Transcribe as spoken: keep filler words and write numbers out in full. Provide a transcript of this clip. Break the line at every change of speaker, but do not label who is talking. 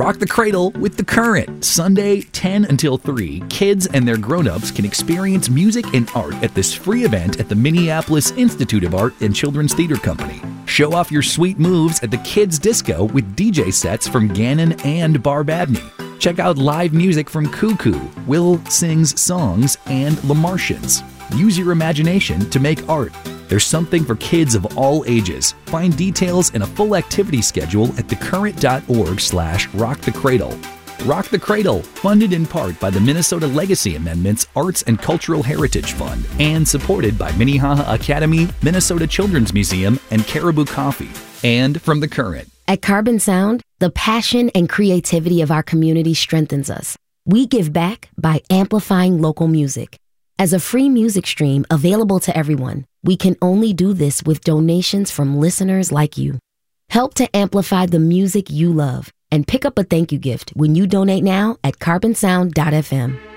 Rock the Cradle with The Current. Sunday, ten until three, kids and their grown-ups can experience music and art at this free event at the Minneapolis Institute of Art and Children's Theater Company. Show off your sweet moves at the Kids Disco with D J sets from Gannon and Barb Abney. Check out live music from Cuckoo, Will Sings Songs, and The Martians. Use your imagination to make art. There's something for kids of all ages. Find details and a full activity schedule at thecurrent.org slash rockthecradle. Rock the Cradle, funded in part by the Minnesota Legacy Amendments Arts and Cultural Heritage Fund and supported by Minnehaha Academy, Minnesota Children's Museum, and Caribou Coffee. And from The Current.
At Carbon Sound, the passion and creativity of our community strengthens us. We give back by amplifying local music. As a free music stream available to everyone, we can only do this with donations from listeners like you. Help to amplify the music you love and pick up a thank you gift when you donate now at carbon sound dot f m.